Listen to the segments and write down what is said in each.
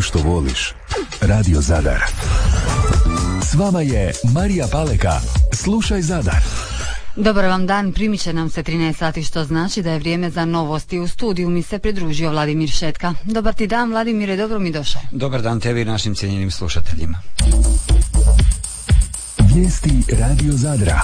što voliš. Radio Zadar. S vama je Marija Paleka. Slušaj Zadar. Dobar vam dan, primit će nam se 13 sati, što znači da je vrijeme za novosti. U studiju mi se pridružio Vladimir Šetka. Dobar ti dan, Vladimire, dobro mi došao. Dobar dan tebi i našim cijenjenim slušateljima. Vijesti Radio Zadra.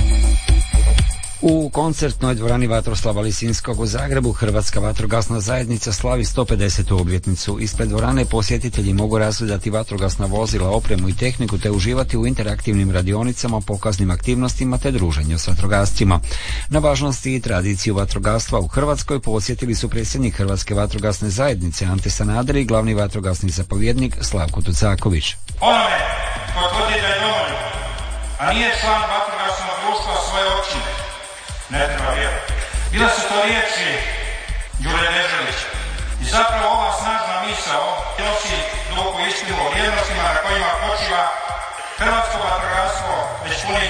U koncertnoj dvorani Vatroslava Lisinskog u Zagrebu Hrvatska vatrogasna zajednica slavi 150. obljetnicu. Ispred dvorane posjetitelji mogu razgledati vatrogasna vozila, opremu i tehniku te uživati u interaktivnim radionicama, pokaznim aktivnostima te druženju s vatrogascima. Na važnosti i tradiciju vatrogastva u Hrvatskoj posjetili su predsjednik Hrvatske vatrogasne zajednice Ante Sanader i glavni vatrogasni zapovjednik Slavko Tucaković. Onome ko tvrdi da je domoljub, a nije član vatrogasnog društva svoje općine, ne treba vjerovati. Bile su to riječi Đure Deželića. I zapravo ova snažna misao nosi duboku istinu o vrijednostima na kojima počiva hrvatsko vatrogastvo već punih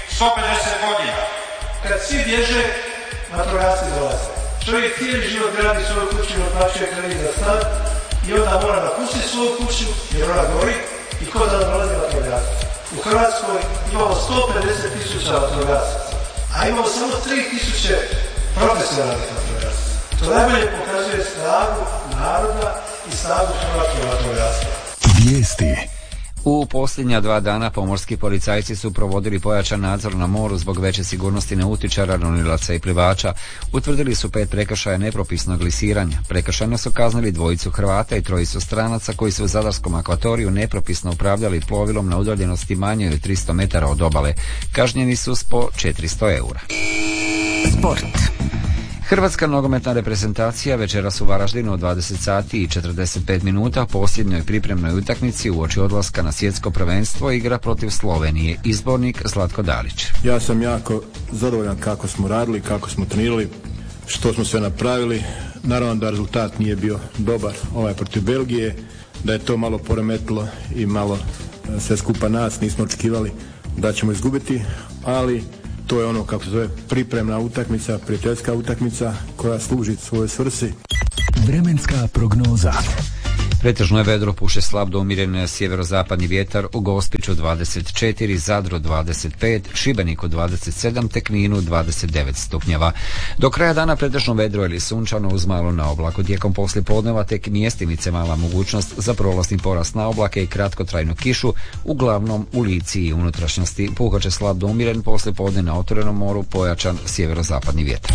150 godina. Kad svi bježe, vatrogasci dolaze. Čovjek cijeli život gradi svoju kuću, otplaćuje kredit za stan i onda mora napustiti svoju kuću jer ona gori i ko da dolazi vatrogasci. U Hrvatskoj imamo 150.000 vatrogasaca, a imamo samo 3.000 profesionalnih vatrogasaca. To najbolje pokazuje snagu naroda i snagu hrvatskog vatrogastva. Vijesti. U posljednja 2 dana pomorski policajci su provodili pojačan nadzor na moru zbog veće sigurnosti nautičara, ronilaca i plivača. Utvrdili su 5 prekršaja nepropisnog lisiranja. Prekršajno su kaznili 2 Hrvata i 3 stranaca koji su u zadarskom akvatoriju nepropisno upravljali plovilom na udaljenosti manje od 300 metara od obale. Kažnjeni su s po 400 eura. Sport. Hrvatska nogometna reprezentacija večeras u Varaždinu od 20 sati i 45 minuta posljednjoj pripremnoj utakmici uoči odlaska na svjetsko prvenstvo igra protiv Slovenije. Izbornik Zlatko Dalić. Ja sam jako zadovoljan kako smo radili, kako smo trenirali, što smo sve napravili. Naravno da rezultat nije bio dobar protiv Belgije, da je to malo poremetilo i malo sve skupa nas, nismo očekivali da ćemo izgubiti, ali to je ono, kako se zove, pripremna utakmica, prijateljska utakmica koja služi svojoj svrsi. Vremenska prognoza. Pretežno je vedro, puše slab do umjeren sjeverozapadni vjetar, u Gospiću 24, Zadru 25, Šibeniku 27, te Kninu 29 stupnjeva. Do kraja dana pretežno vedro ili sunčano uz malo na oblaku. Tijekom poslijepodneva tek mjestimice mala mogućnost za prolazni porast na oblake i kratkotrajnu kišu, uglavnom u Lici i unutrašnjosti. Puhat će slab do umjeren poslijepodne na otvorenom moru, pojačan sjeverozapadni vjetar.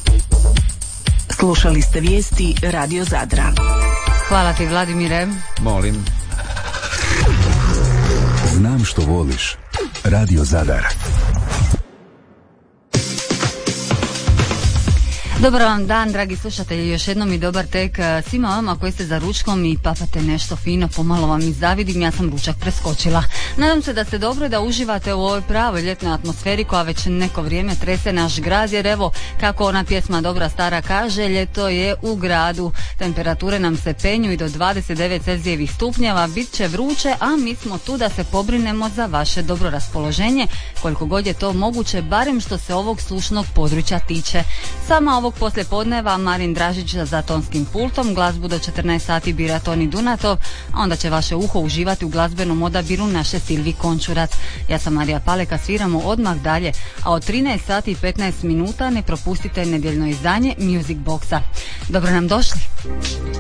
Slušali ste vijesti Radio Zadra. Hvala ti, Vladimire. Molim. Znam što voliš. Radio Zadar. Dobar vam dan, dragi slušatelji, još jednom i dobar tek svima vama koji ste za ručkom i papate nešto fino, pomalo vam i zavidim, ja sam ručak preskočila. Nadam se da ste dobro, da uživate u ovoj pravoj ljetnoj atmosferi koja već neko vrijeme trese naš grad, jer evo, kako ona pjesma dobra stara kaže, ljeto je u gradu. Temperature nam se penju i do 29 celzijevih stupnjeva, bit će vruće, a mi smo tu da se pobrinemo za vaše dobro raspoloženje, koliko god je to moguće, barem što se ovog slušnog područja tiče. Sama ovog poslijepodneva Marin Dražić za tonskim pultom, glazbu do 14 sati bira Toni Dunatov, a onda će vaše uho uživati u glazbenom odabiru naše Silvi Končurac. Ja sam Marija Paleka, sviramo odmah dalje, a od 13 sati i 15 minuta ne propustite nedjeljno izdanje Music Boxa. Dobro nam došli!